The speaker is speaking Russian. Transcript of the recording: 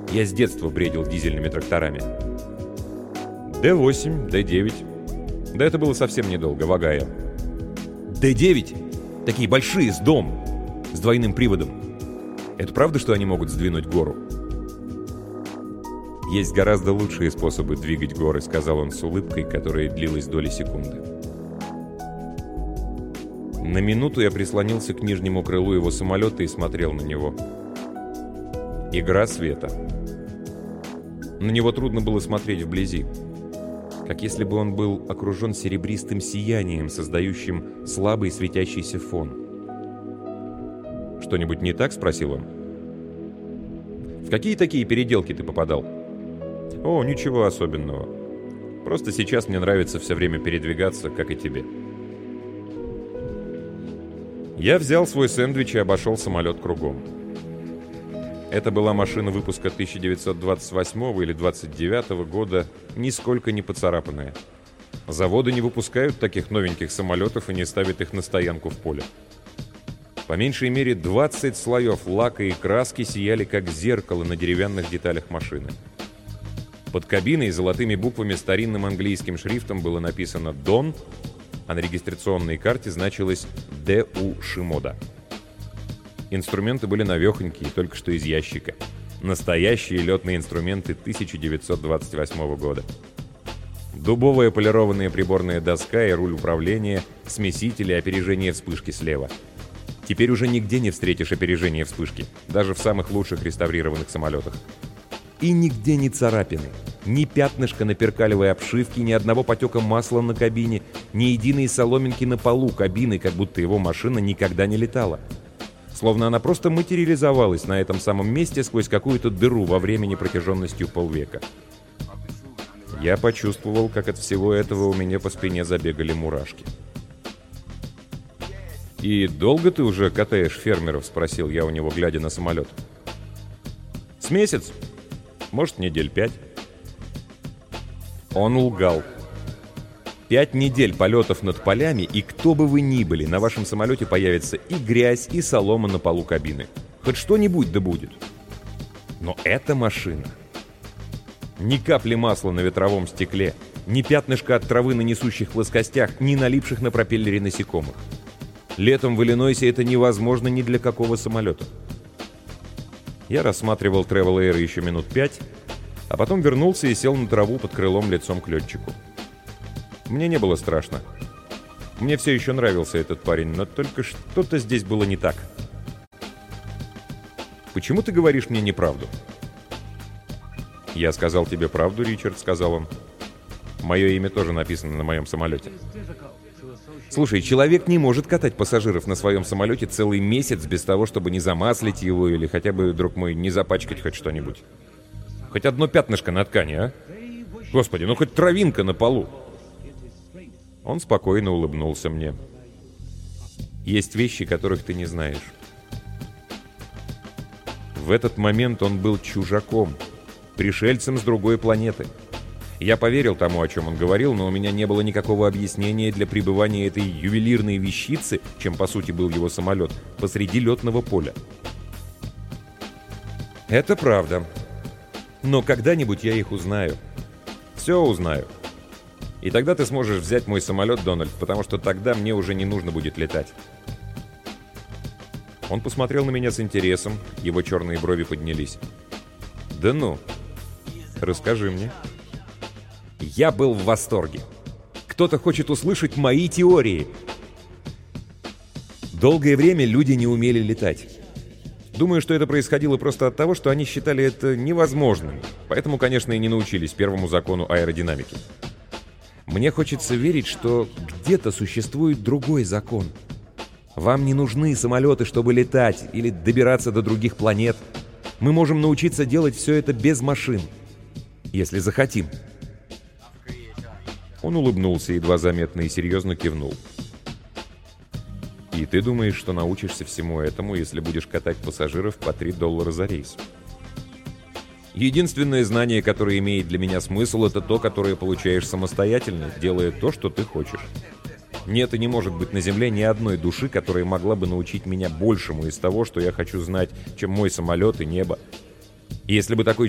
Я с детства бредил дизельными тракторами. Д-8, Д-9. Да это было совсем недолго, вагая. Д-9? Такие большие, с дом, с двойным приводом. Это правда, что они могут сдвинуть гору? «Есть гораздо лучшие способы двигать горы», — сказал он с улыбкой, которая длилась доли секунды. На минуту я прислонился к нижнему крылу его самолета и смотрел на него. Игра света. На него трудно было смотреть вблизи, как если бы он был окружен серебристым сиянием, создающим слабый светящийся фон. «Что-нибудь не так?» — спросил он. «В какие такие переделки ты попадал?» «О, ничего особенного. Просто сейчас мне нравится все время передвигаться, как и тебе». Я взял свой сэндвич и обошел самолет кругом. Это была машина выпуска 1928 или 29 года, нисколько не поцарапанная. Заводы не выпускают таких новеньких самолетов и не ставят их на стоянку в поле. По меньшей мере 20 слоев лака и краски сияли как зеркало на деревянных деталях машины. Под кабиной золотыми буквами старинным английским шрифтом было написано «Дон», а на регистрационной карте значилось «Д.У. Шимода». Инструменты были навехонькие, только что из ящика. Настоящие летные инструменты 1928 года. Дубовая полированная приборная доска и руль управления, смесители, опережение вспышки слева. Теперь уже нигде не встретишь опережение вспышки, даже в самых лучших реставрированных самолетах. И нигде ни царапины, ни пятнышка на перкалевой обшивке, ни одного потека масла на кабине, ни единой соломинки на полу кабины, как будто его машина никогда не летала. Словно она просто материализовалась на этом самом месте сквозь какую-то дыру во времени протяженностью полвека. Я почувствовал, как от всего этого у меня по спине забегали мурашки. «И долго ты уже катаешь фермеров?» — спросил я у него, глядя на самолет. «С месяц. Может, недель 5. Он лгал. 5 недель полетов над полями, и кто бы вы ни были, на вашем самолете появится и грязь, и солома на полу кабины. Хоть что-нибудь да будет. Но эта машина... Ни капли масла на ветровом стекле, ни пятнышка от травы на несущих плоскостях, ни налипших на пропеллере насекомых. Летом в Иллинойсе это невозможно ни для какого самолета. Я рассматривал Travel Air еще минут 5, а потом вернулся и сел на траву под крылом лицом к летчику. Мне не было страшно. Мне все еще нравился этот парень, но только что-то здесь было не так. «Почему ты говоришь мне неправду?» «Я сказал тебе правду, Ричард», — сказал он. «Мое имя тоже написано на моем самолете». «Слушай, человек не может катать пассажиров на своем самолете целый месяц без того, чтобы не замаслить его или хотя бы, друг мой, не запачкать хоть что-нибудь. Хоть одно пятнышко на ткани, а? Господи, ну хоть травинка на полу». Он спокойно улыбнулся мне. «Есть вещи, которых ты не знаешь». В этот момент он был чужаком, пришельцем с другой планеты. Я поверил тому, о чем он говорил, но у меня не было никакого объяснения для пребывания этой ювелирной вещицы, чем по сути был его самолет, посреди летного поля. Это правда. Но когда-нибудь я их узнаю. Все узнаю. И тогда ты сможешь взять мой самолет, Дональд, потому что тогда мне уже не нужно будет летать. Он посмотрел на меня с интересом, его черные брови поднялись. «Да ну, расскажи мне». Я был в восторге. Кто-то хочет услышать мои теории. Долгое время люди не умели летать. Думаю, что это происходило просто от того, что они считали это невозможным. Поэтому, конечно, и не научились первому закону аэродинамики. Мне хочется верить, что где-то существует другой закон. Вам не нужны самолеты, чтобы летать или добираться до других планет. Мы можем научиться делать все это без машин, если захотим. Он улыбнулся, едва заметно, и серьезно кивнул. «И ты думаешь, что научишься всему этому, если будешь катать пассажиров по $3 за рейс?» «Единственное знание, которое имеет для меня смысл, это то, которое получаешь самостоятельно, делая то, что ты хочешь. Нет и не может быть на Земле ни одной души, которая могла бы научить меня большему из того, что я хочу знать, чем мой самолет и небо. И если бы такой